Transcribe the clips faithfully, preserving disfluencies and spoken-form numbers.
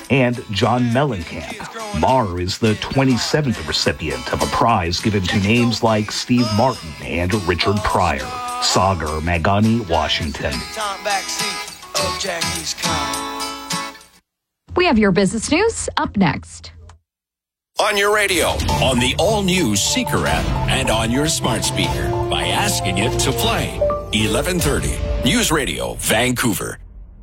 and John Mellencamp. Maher is the twenty-seventh recipient of a prize given to names like Steve Martin and Richard Pryor. Sagar Magani, Washington. We have your business news up next. On your radio, on the all-new Seeker app, and on your smart speaker by asking it to play. eleven thirty News Radio, Vancouver.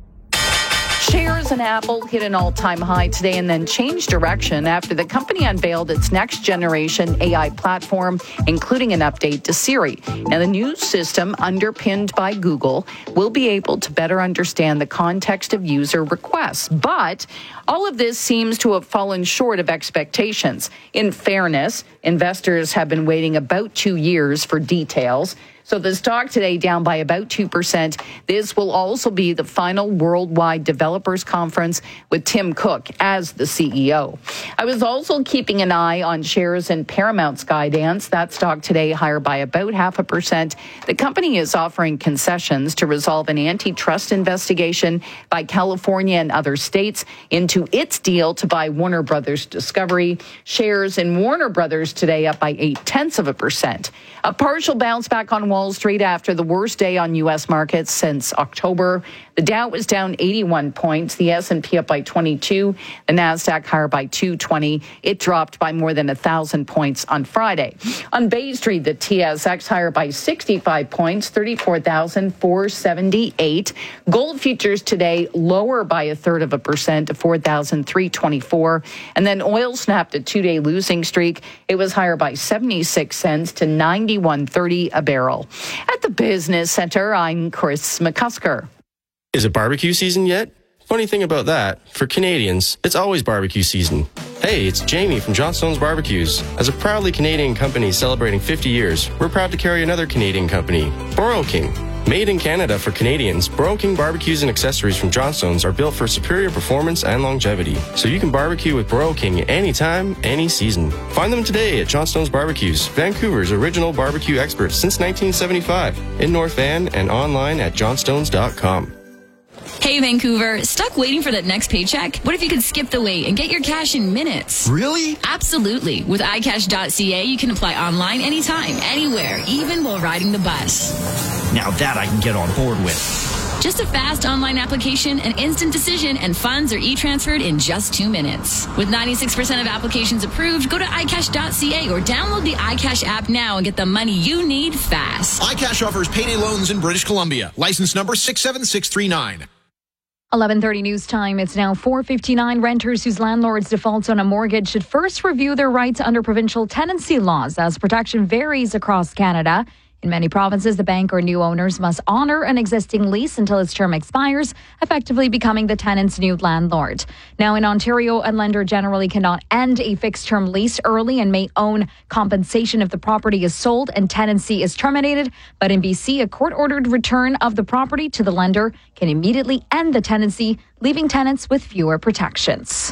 Shares in Apple hit an all-time high today and then changed direction after the company unveiled its next-generation A I platform, including an update to Siri. Now, the new system, underpinned by Google, will be able to better understand the context of user requests. But all of this seems to have fallen short of expectations. In fairness, investors have been waiting about two years for details. So the stock today down by about two percent. This will also be the final worldwide developers conference with Tim Cook as the C E O. I was also keeping an eye on shares in Paramount Skydance. That stock today higher by about half a percent. The company is offering concessions to resolve an antitrust investigation by California and other states into its deal to buy Warner Brothers Discovery. Shares in Warner Brothers today up by eight tenths of a percent. A partial bounce back on Wall Street after the worst day on U S markets since October. The Dow was down eighty-one points, the S and P up by twenty-two, the Nasdaq higher by two twenty. It dropped by more than one thousand points on Friday. On Bay Street, the T S X higher by sixty-five points, thirty-four thousand four hundred seventy-eight. Gold futures today lower by a third of a percent to four thousand three hundred twenty-four. And then oil snapped a two-day losing streak. It was higher by seventy-six cents to ninety-one thirty a barrel. At the Business Center, I'm Chris McCusker. Is it barbecue season yet? Funny thing about that, for Canadians, it's always barbecue season. Hey, it's Jamie from Johnstone's Barbecues. As a proudly Canadian company celebrating fifty years, we're proud to carry another Canadian company, Burro King. Made in Canada for Canadians, Burro King barbecues and accessories from Johnstone's are built for superior performance and longevity, so you can barbecue with Burro King anytime, any season. Find them today at Johnstone's Barbecues, Vancouver's original barbecue experts since nineteen seventy-five, in North Van and online at johnstones dot com. Hey, Vancouver, stuck waiting for that next paycheck? What if you could skip the wait and get your cash in minutes? Really? Absolutely. With i cash dot c a, you can apply online anytime, anywhere, even while riding the bus. Now that I can get on board with. Just a fast online application, an instant decision, and funds are e-transferred in just two minutes. With ninety-six percent of applications approved, go to i cash dot c a or download the iCash app now and get the money you need fast. iCash offers payday loans in British Columbia. License number six seven six three nine. eleven thirty news time. It's now four fifty-nine. Renters whose landlords default on a mortgage should first review their rights under provincial tenancy laws, as protection varies across Canada. In many provinces, the bank or new owners must honor an existing lease until its term expires, effectively becoming the tenant's new landlord. Now, in Ontario, a lender generally cannot end a fixed-term lease early and may own compensation if the property is sold and tenancy is terminated. But in B C, a court-ordered return of the property to the lender can immediately end the tenancy, leaving tenants with fewer protections.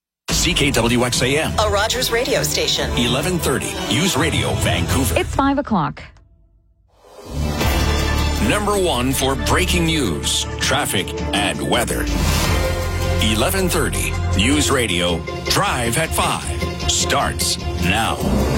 C K W X A M, a Rogers radio station. eleven thirty News Radio, Vancouver. It's five o'clock. Number one for breaking news, traffic, and weather. eleven thirty News Radio, Drive at five, starts now.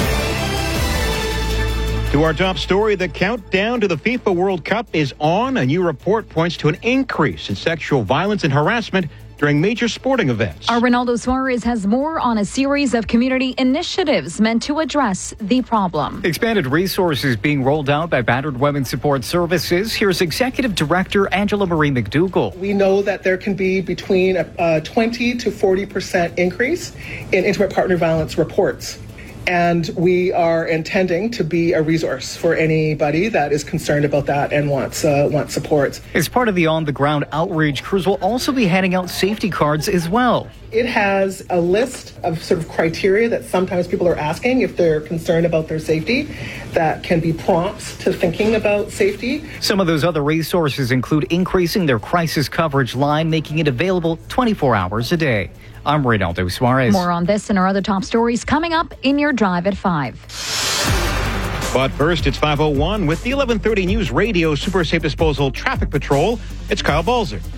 To our top story, the countdown to the FIFA World Cup is on. A new report points to an increase in sexual violence and harassment during major sporting events. Our Ronaldo Suarez has more on a series of community initiatives meant to address the problem. Expanded resources being rolled out by Battered Women's Support Services. Here's Executive Director Angela Marie McDougall. We know that there can be between a, a twenty to forty percent increase in intimate partner violence reports. And we are intending to be a resource for anybody that is concerned about that and wants uh, wants support. As part of the on-the-ground outreach, crews will also be handing out safety cards as well. It has a list of sort of criteria that sometimes people are asking if they're concerned about their safety that can be prompts to thinking about safety. Some of those other resources include increasing their crisis coverage line, making it available twenty-four hours a day. I'm Ronaldo Suarez. More on this and our other top stories coming up in your Drive at five. But first, it's five oh one with the eleven thirty News Radio Super Safe Disposal Traffic Patrol. It's Kyle Balzer.